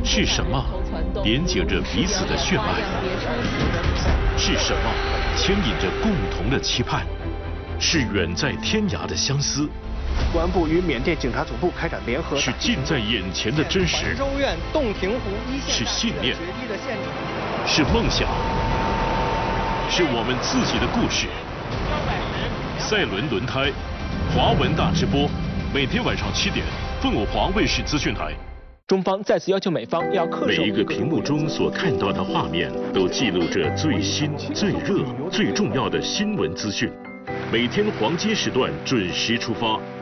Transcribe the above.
是什么连接着彼此的血脉？是什么牵引着共同的期盼？是远在天涯的相思。 公安部与缅甸警察总部开展联合。 是近在眼前的真实。 州院洞庭湖一线。 是信念。是梦想。是我们自己的故事。赛伦轮胎，华文大直播，每天晚上7点，凤凰华卫视资讯台。 中方再次要求美方要恪守。 每一个屏幕中所看到的画面，都记录着最新、最热、最重要的新闻资讯。每天黄金时段准时出发。